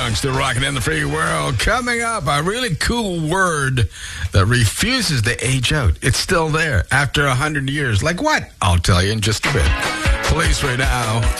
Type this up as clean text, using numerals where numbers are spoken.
Armstrong, still rocking in the free world. Coming up, a really cool word that refuses to age out. It's still there after 100 years. Like what? I'll tell you in just a bit. Police right now